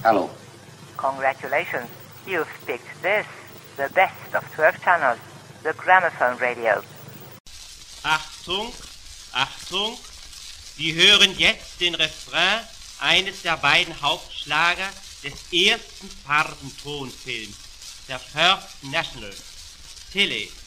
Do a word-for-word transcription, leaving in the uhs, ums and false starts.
Hello. Congratulations. You've picked this, the best of twelve channels, the gramophone radio. Achtung, Achtung, Sie hören jetzt den Refrain eines der beiden Hauptschlager des ersten Farbentonfilms, der First National, Tilly.